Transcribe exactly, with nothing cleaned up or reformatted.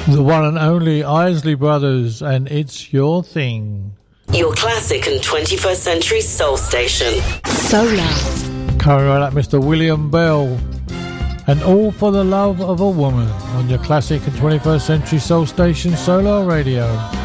The one and only Isley Brothers, and It's Your Thing. Your classic and twenty-first century soul station. Solar. Coming right up, Mister William Bell. And All for the Love of a Woman on your classic and twenty-first century soul station, Solar Radio.